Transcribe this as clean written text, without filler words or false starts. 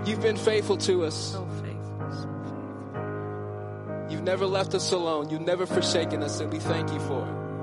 You've been faithful to us. So faithful. You've never left us alone. You've never forsaken us, and we thank you for it.